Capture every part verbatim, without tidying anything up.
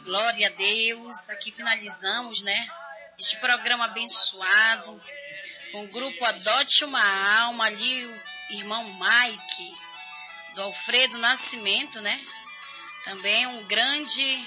Glória a Deus. Aqui finalizamos, né? Este programa abençoado com o grupo Adote uma Alma, ali o irmão Mike, do Alfredo Nascimento, né? Também um grande,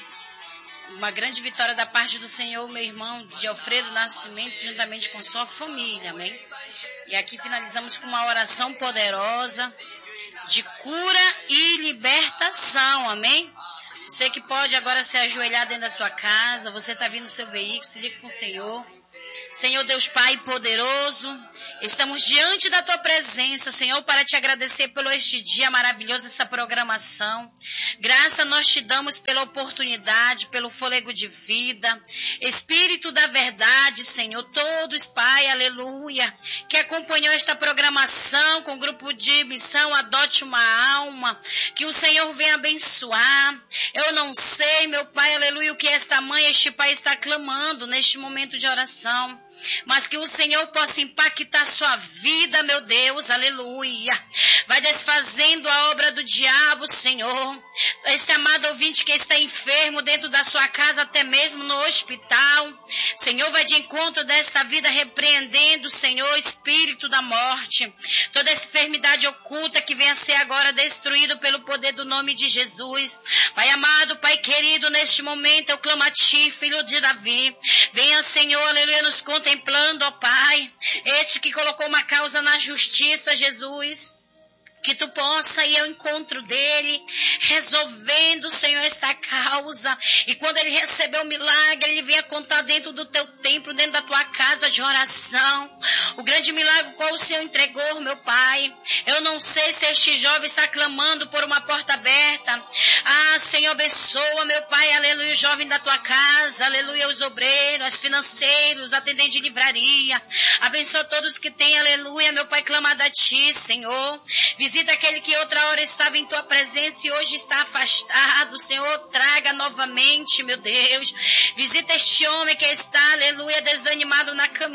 uma grande vitória da parte do Senhor, meu irmão de Alfredo Nascimento, juntamente com sua família, amém? E aqui finalizamos com uma oração poderosa de cura e libertação, amém? Você que pode agora se ajoelhar dentro da sua casa, você está vindo no seu veículo, se liga com o Senhor. Senhor Deus Pai poderoso, estamos diante da Tua presença, Senhor, para te agradecer pelo este dia maravilhoso, essa programação. Graça nós te damos pela oportunidade, pelo fôlego de vida. Espírito da verdade, Senhor, todos, Pai, aleluia, que acompanhou esta programação com o grupo de missão Adote uma Alma, que o Senhor venha abençoar. Eu não sei, meu Pai, aleluia, o que esta mãe, este pai está clamando neste momento de oração, mas que o Senhor possa impactar sua vida, meu Deus, aleluia. Vai desfazendo a obra do diabo, Senhor. Esse amado ouvinte que está enfermo dentro da sua casa, até mesmo no hospital, Senhor, vai de encontro desta vida, repreendendo, Senhor, espírito da morte, toda essa enfermidade oculta que venha a ser agora destruído pelo poder do nome de Jesus. Pai amado, Pai querido, neste momento eu clamo a Ti, Filho de Davi. Venha, Senhor, aleluia, nos contemplando, ó Pai, este que colocou uma causa na justiça, Jesus, que Tu possa ir ao encontro dele, resolvendo, Senhor, esta causa. E quando ele receber o milagre, ele venha contar dentro do Teu templo, dentro da Tua casa de oração, o grande milagre qual o Senhor entregou, meu Pai. Eu não sei se este jovem está clamando por uma porta aberta. Ah, Senhor, abençoa, meu Pai, aleluia, o jovem da Tua casa, aleluia, os obreiros, os financeiros, atendentes de livraria. Abençoa todos que têm, aleluia, meu Pai, clamado a Ti, Senhor. Visita aquele que outra hora estava em Tua presença e hoje está afastado. Senhor, traga novamente, meu Deus. Visita este homem que está, aleluia, desanimado na caminhada.